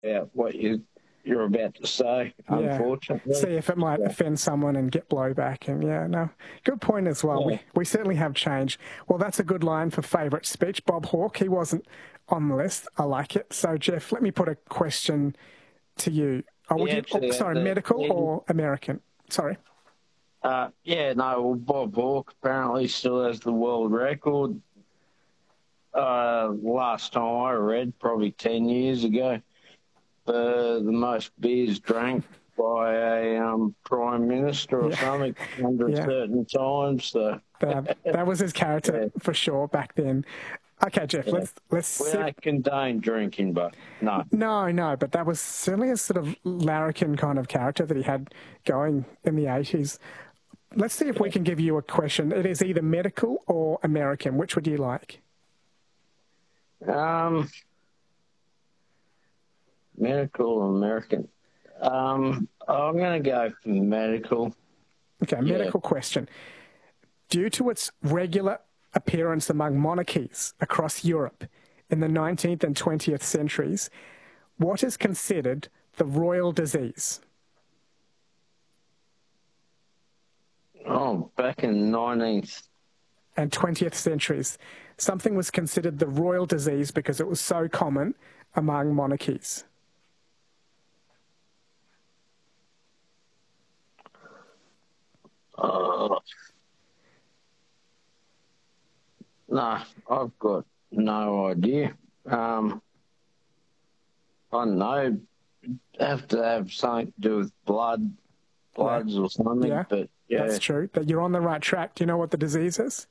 about what you're about to say, Yeah. See unfortunately. if it might Yeah. offend someone and get blowback. And yeah, no, good point as well. Yeah. We certainly have changed. Well, that's a good line for favourite speech. Bob Hawke, he wasn't on the list. I like it. So, Jeff, let me put a question to you. Oh, He would you? Oh, actually had sorry, medical or American? Sorry. yeah, no, well, Bob Hawke apparently still has the world record. Last time I read, probably 10 years ago, for the most beers drank by a prime minister or Yeah. something under Yeah. certain times. So, That was his character yeah, for sure back then. Okay, Jeff, yeah. let's We see. don't condone drinking, but no. No, but that was certainly a sort of larrikin kind of character that he had going in the 80s. Let's see if we can give you a question. It is either medical or American. Which would you like? Medical American. I'm going to go for medical. Okay, Yeah. medical question. Due to its regular appearance among monarchies across Europe in the 19th and 20th centuries, what is considered the royal disease? Oh, back in 19th. And 20th centuries, something was considered the royal disease because it was so common among monarchies. No, I've got no idea. I don't know. Have to have something to do with bloods or something. Yeah, but yeah. That's true. But you're on the right track. Do you know what the disease is?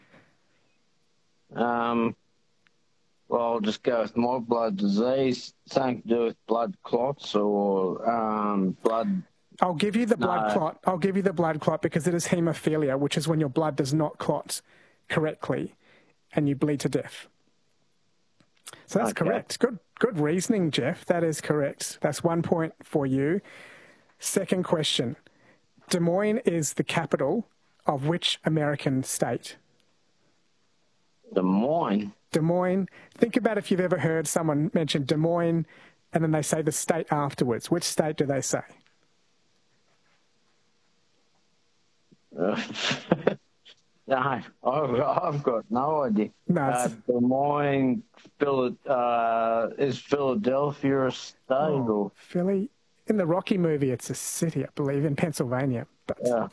Well, I'll just go with my blood disease. Something to do with blood clots or blood. I'll give you the blood clot. I'll give you the blood clot because it is haemophilia, which is when your blood does not clot correctly and you bleed to death. So that's correct. Good reasoning, Jeff. That is correct. That's 1 point for you. Second question. Des Moines is the capital of which American state? Des Moines. Des Moines. Think about if you've ever heard someone mention Des Moines and then they say the state afterwards. Which state do they say? No, I've got no idea. No, Des Moines, is Philadelphia a state? Or? Philly. In the Rocky movie, it's a city, I believe, in Pennsylvania. But Yeah.